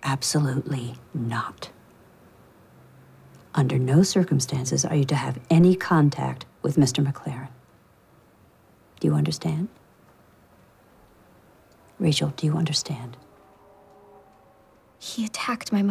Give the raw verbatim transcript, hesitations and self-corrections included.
Absolutely not. Under no circumstances are you to have any contact with Mister McLaren. Do you understand? Rachel, do you understand? He attacked my mother.